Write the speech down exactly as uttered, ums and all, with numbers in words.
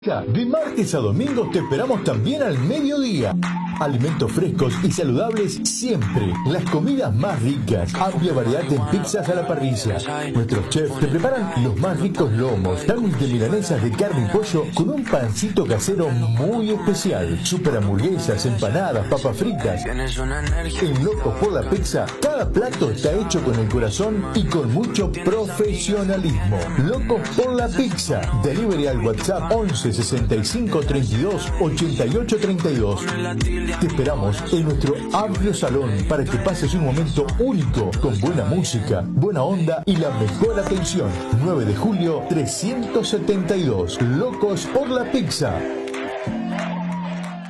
De martes a domingo te esperamos también al mediodía. Alimentos frescos y saludables siempre. Las comidas más ricas. Amplia variedad en pizzas a la parrilla. Nuestros chefs te preparan los más ricos lomos, sándwich de milanesas de carne y pollo con un pancito casero muy especial. Super hamburguesas, empanadas, papas fritas. En Locos por la Pizza, cada plato está hecho con el corazón y con mucho profesionalismo. Locos por la Pizza. Delivery al WhatsApp once sesenta y cinco treinta y dos ochenta y ocho treinta y dos. Te esperamos en nuestro amplio salón para que pases un momento único con buena música, buena onda y la mejor atención. nueve de julio trescientos setenta y dos. Locos por la Pizza.